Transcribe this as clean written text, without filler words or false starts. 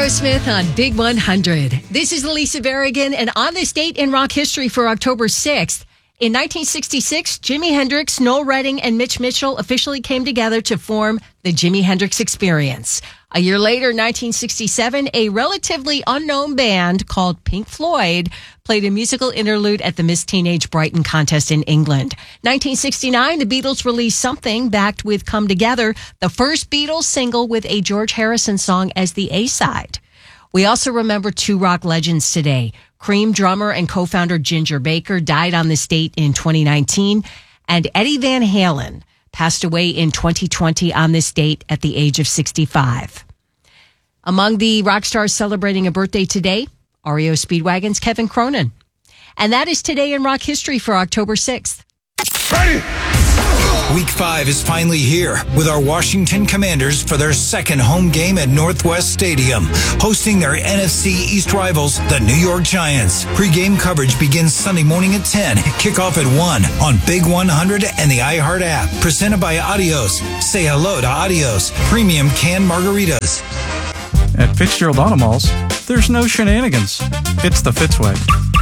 Aerosmith on Big 100. This is Lisa Berrigan, and on this date in rock history for October 6th, in 1966, Jimi Hendrix, Noel Redding, and Mitch Mitchell officially came together to form the Jimi Hendrix Experience. A year later, 1967, a relatively unknown band called Pink Floyd played a musical interlude at the Miss Teenage Brighton contest in England. 1969, the Beatles released Something, backed with Come Together, the first Beatles single with a George Harrison song as the A-side. We also remember two rock legends today. Cream drummer and co-founder Ginger Baker died on this date in 2019, and Eddie Van Halen passed away in 2020 on this date at the age of 65. Among the rock stars celebrating a birthday today, REO Speedwagon's Kevin Cronin. And that is today in rock history for October 6th. Ready! Week 5 is finally here with our Washington Commanders for their second home game at Northwest Stadium, hosting their NFC East rivals, the New York Giants. Pre-game coverage begins Sunday morning at 10, kickoff at 1 on Big 100 and the iHeart app. Presented by Adios. Say hello to Adios, premium canned margaritas. At Fitzgerald Automalls, there's no shenanigans. It's the Fitz way.